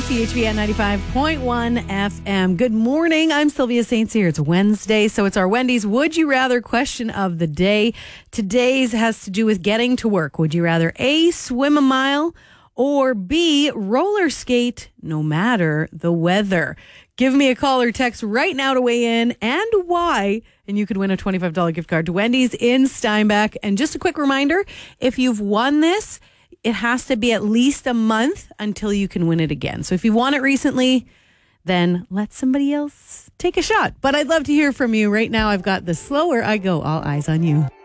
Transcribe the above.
CHV at 95.1 FM. Good morning. I'm Sylvia St. Cyr. It's Wednesday, so it's our Wendy's Would You Rather question of the day. Today's has to do with getting to work. Would you rather A, swim a mile, or B, roller skate no matter the weather? Give me a call or text right now to weigh in and why, and you could win a $25 gift card to Wendy's in Steinbach. And just a quick reminder, if you've won this, it has to be at least a month until you can win it again. So if you won it recently, then let somebody else take a shot. But I'd love to hear from you. Right now, I've got The Slower I Go, All Eyes on You.